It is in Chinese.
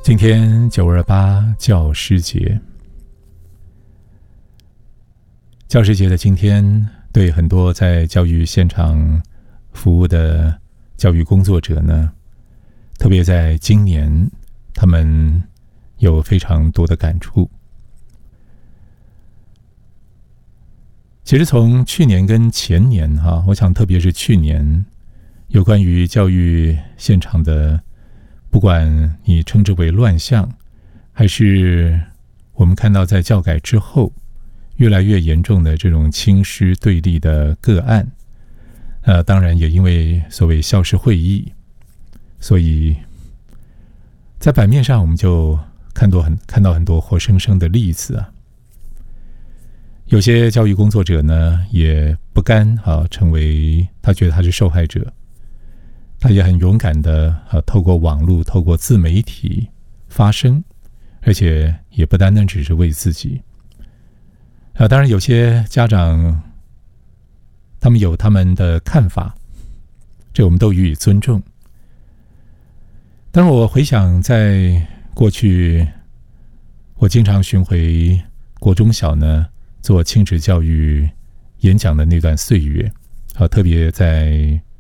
今天928教师节，教师节的今天，对很多在教育现场服务的教育工作者呢，特别在今年，他们有非常多的感触。其实从去年跟前年我想特别是去年，有关于教育现场的，不管你称之为乱象，还是我们看到在教改之后越来越严重的这种亲师对立的个案，当然也因为所谓校事会议，所以在版面上我们就看到很多活生生的例子啊。有些教育工作者呢，也不甘成为他觉得他是受害者，他也很勇敢的透过网络、透过自媒体发声，而且也不单单只是为自己。当然有些家长他们有他们的看法，这我们都予以尊重。但是我回想在过去，我经常巡回国中小呢，做亲子教育演讲的那段岁月，特别在